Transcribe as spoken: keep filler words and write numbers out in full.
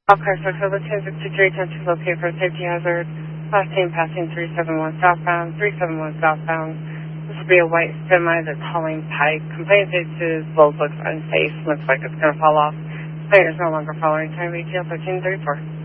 Okay, so for the ten sixty-three, ten to locate for a safety hazard. Last team passing three seven one southbound, three seven one southbound. This will be a white semi that's hauling pipe. Complaint faces, load looks unsafe, looks like it's going to fall off. Player is no longer following time, retail thirteen thirty-four.